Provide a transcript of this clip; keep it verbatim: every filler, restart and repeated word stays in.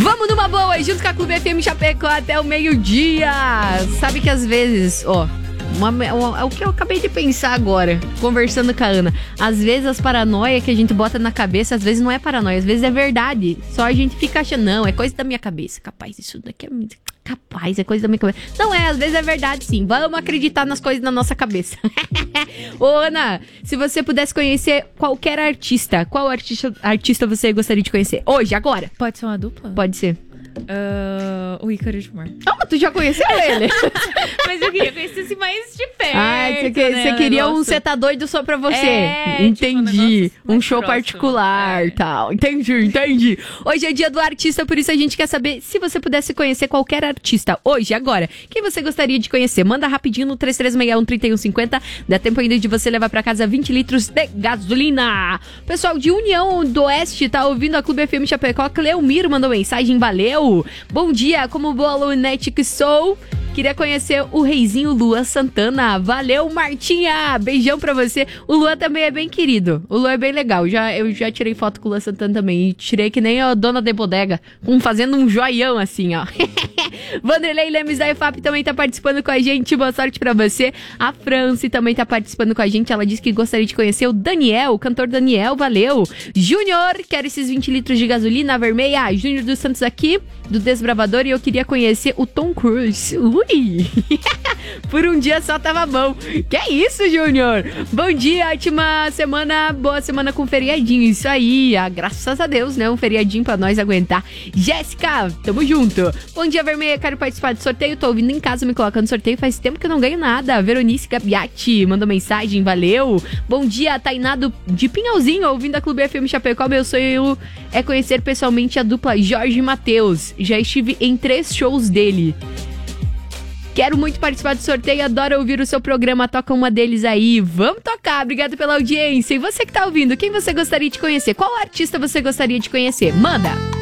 Vamos numa boa, junto com a Clube F M Chapecó até o meio-dia. Sabe que às vezes, ó, uma, uma, o que eu acabei de pensar agora, conversando com a Ana, às vezes as paranoias que a gente bota na cabeça, às vezes não é paranoia, às vezes é verdade. Só a gente fica achando, não, é coisa da minha cabeça. Capaz, isso daqui é capaz, é coisa da minha cabeça. Não é, às vezes é verdade sim. Vamos acreditar nas coisas na nossa cabeça. Ô Ana, se você pudesse conhecer qualquer artista, qual artista, artista você gostaria de conhecer? Hoje, agora? Pode ser uma dupla? Pode ser. Uh, o Ícaro de Mar. Ah, tu já conheceu ele? Mas eu queria conhecer assim mais de perto. Ah, você, que, né, você queria negócio. um Cê Tá Doido só pra você. É, entendi. Tipo, um, um show próximo. particular e é. tal. Entendi, entendi. Hoje é dia do artista, por isso a gente quer saber se você pudesse conhecer qualquer artista. Hoje, agora, quem você gostaria de conhecer? Manda rapidinho no três três seis um, três um cinco zero. Dá tempo ainda de você levar pra casa vinte litros de gasolina. Pessoal de União do Oeste tá ouvindo a Clube F M Chapecó. Cleomiro mandou mensagem, valeu. Bom dia. Como boa lunete que sou, queria conhecer o reizinho Luan Santana. Valeu, Martinha! Beijão pra você. O Luan também é bem querido. O Luan é bem legal. Já, eu já tirei foto com o Luan Santana também. E tirei que nem a dona de bodega, um, fazendo um joião assim, ó. Vanderlei Lemes da E F A P também tá participando com a gente. Boa sorte pra você. A Franci também tá participando com a gente. Ela disse que gostaria de conhecer o Daniel, o cantor Daniel. Valeu. Júnior, quero esses vinte litros de gasolina vermelha. Júnior dos Santos aqui, do Desbravador. E eu queria conhecer o Tom Cruise. Ui! Por um dia só tava bom. Que é isso, Júnior? Bom dia, ótima semana. Boa semana com feriadinho. Isso aí, ah, graças a Deus, né? Um feriadinho pra nós aguentar. Jéssica, tamo junto. Bom dia, Vermelha. Quero participar do sorteio. Tô ouvindo em casa, me colocando no sorteio. Faz tempo que eu não ganho nada. Veronice Gabiati mandou mensagem. Valeu. Bom dia, Tainá do, de Pinhalzinho, ouvindo a Clube F M Chapecó. Meu sonho é conhecer pessoalmente a dupla Jorge e Matheus. Já estive em três shows dele. Quero muito participar do sorteio, adoro ouvir o seu programa, toca uma deles aí. Vamos tocar, obrigado pela audiência. E você que tá ouvindo, quem você gostaria de conhecer? Qual artista você gostaria de conhecer? Manda!